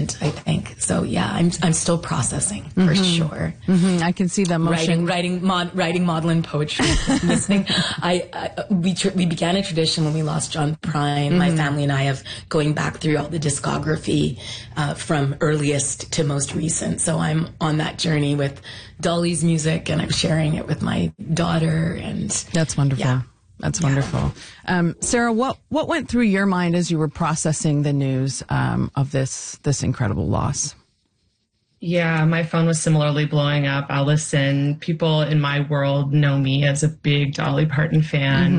moment, I think. So yeah, I'm still processing for sure. I can see the emotion. Writing maudlin poetry, listening. We began a tradition when we lost John Prine. My family and I have going back through all the discography from earliest to most recent. So I'm on that journey with Dolly's music, and I'm sharing it with my daughter. And that's wonderful. Yeah. That's wonderful. Sarah, what went through your mind as you were processing the news of this incredible loss? Yeah, my phone was similarly blowing up. Allison, people in my world know me as a big Dolly Parton fan.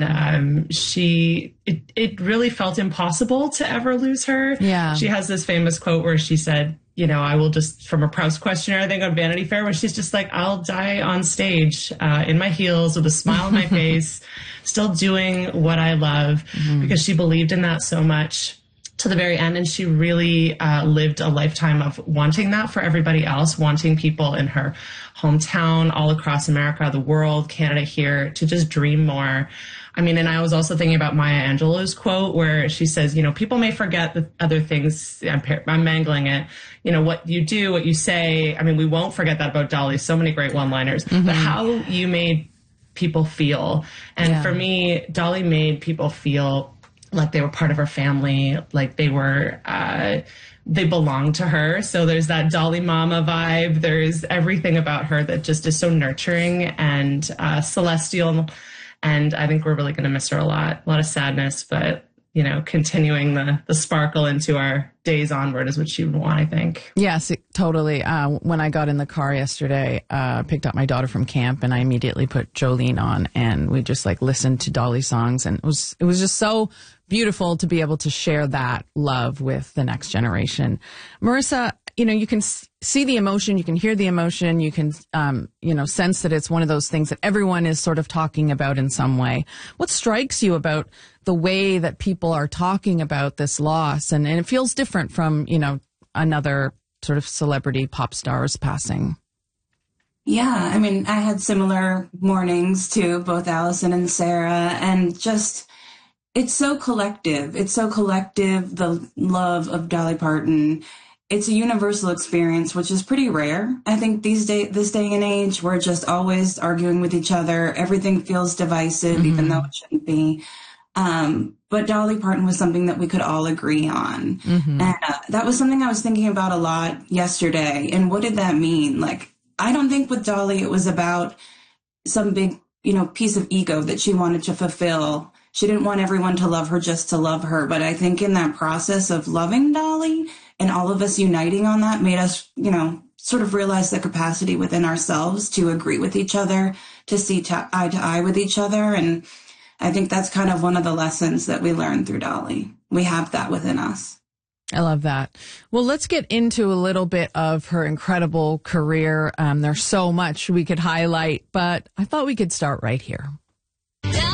It really felt impossible to ever lose her. Yeah. She has this famous quote where she said, you know, I will just, from a Proust questionnaire, I think on Vanity Fair, where she's just like, I'll die on stage in my heels with a smile on my face, still doing what I love, because she believed in that so much to the very end. And she really lived a lifetime of wanting that for everybody else, wanting people in her hometown, all across America, the world, Canada here, to just dream more. I mean, and I was also thinking about Maya Angelou's quote where she says, you know, people may forget the other things. I'm mangling it. You know, what you do, what you say. I mean, we won't forget that about Dolly. So many great one-liners. But how you made people feel. And for me, Dolly made people feel like they were part of her family, like they were, they belonged to her. So there's that Dolly Mama vibe. There's everything about her that just is so nurturing and celestial. And I think we're really going to miss her a lot of sadness, but, you know, continuing the sparkle into our days onward is what she would want, I think. Yes, totally. When I got in the car yesterday, picked up my daughter from camp, and I immediately put Jolene on, and we just like listened to Dolly songs, and it was just so beautiful to be able to share that love with the next generation. Marissa, you know, you can see the emotion, you can hear the emotion, you can, sense that it's one of those things that everyone is sort of talking about in some way. What strikes you about the way that people are talking about this loss? And it feels different from, you know, another sort of celebrity pop star's passing. Yeah, I mean, I had similar mornings to both Allison and Sarah, and just, it's so collective. It's so collective, the love of Dolly Parton. It's a universal experience, which is pretty rare. I think this day and age, we're just always arguing with each other. Everything feels divisive, even though it shouldn't be. But Dolly Parton was something that we could all agree on. And that was something I was thinking about a lot yesterday. And what did that mean? Like, I don't think with Dolly it was about some big, you know, piece of ego that she wanted to fulfill. She didn't want everyone to love her just to love her. But I think in that process of loving Dolly and all of us uniting on that made us, you know, sort of realize the capacity within ourselves to agree with each other, to see eye to eye with each other. And I think that's kind of one of the lessons that we learned through Dolly. We have that within us. I love that. Well, let's get into a little bit of her incredible career. There's so much we could highlight, but I thought we could start right here.